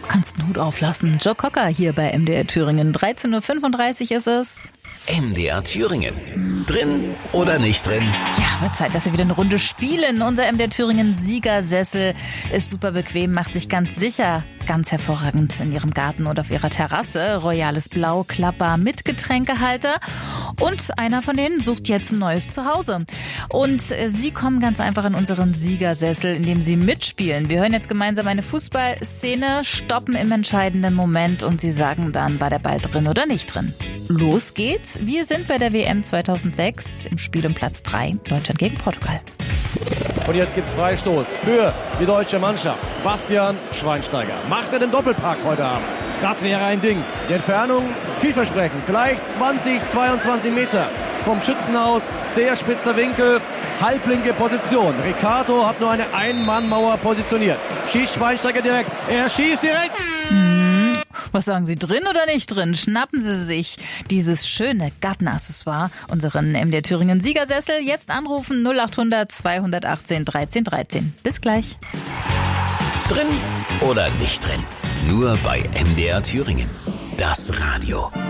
Kannst einen Hut auflassen. Joe Cocker hier bei MDR Thüringen. 13.35 Uhr ist es. MDR Thüringen. Drin oder nicht drin? Ja, wird Zeit, dass wir wieder eine Runde spielen. Unser MDR Thüringen Siegersessel ist super bequem, macht sich ganz sicher ganz hervorragend in Ihrem Garten oder auf Ihrer Terrasse. Royales Blau, Klapper mit Getränkehalter. Und einer von denen sucht jetzt ein neues Zuhause. Und Sie kommen ganz einfach in unseren Siegersessel, indem Sie mitspielen. Wir hören jetzt gemeinsam eine Fußballszene, stoppen im entscheidenden Moment und Sie sagen dann, war der Ball drin oder nicht drin. Los geht's. Wir sind bei der WM 2006 im Spiel um Platz 3, Deutschland gegen Portugal. Und jetzt gibt's Freistoß für die deutsche Mannschaft. Bastian Schweinsteiger macht er den Doppelpack heute Abend. Das wäre ein Ding. Die Entfernung vielversprechend. Vielleicht 20, 22 Meter vom Schützenhaus. Sehr spitzer Winkel. Halblinke Position. Ricardo hat nur eine Ein-Mann-Mauer positioniert. Schießt Schweinsteiger direkt. Er schießt direkt. Was sagen Sie, drin oder nicht drin? Schnappen Sie sich dieses schöne Gartenaccessoire, unseren MDR Thüringen Siegersessel. Jetzt anrufen 0800 218 13 13. Bis gleich. Drin oder nicht drin? Nur bei MDR Thüringen. Das Radio.